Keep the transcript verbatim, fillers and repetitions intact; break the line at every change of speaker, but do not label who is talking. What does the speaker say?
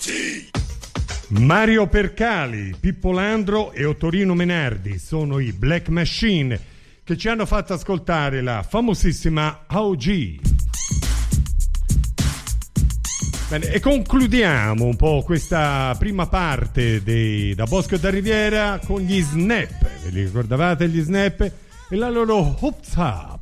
Mario Percali, Pippo Landro e Ottorino Menardi sono i Black Machine che ci hanno fatto ascoltare la famosissima O G. Bene, e concludiamo un po' questa prima parte dei Da Bosco e da Riviera con gli Snap. Ve li ricordavate gli Snap? E la loro Hopsa.